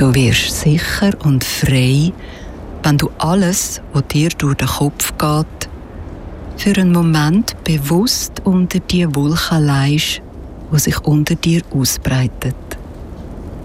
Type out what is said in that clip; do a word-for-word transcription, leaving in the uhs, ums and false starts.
Du wirst sicher und frei, wenn du alles, was dir durch den Kopf geht, für einen Moment bewusst unter die Wolke legst, die sich unter dir ausbreitet.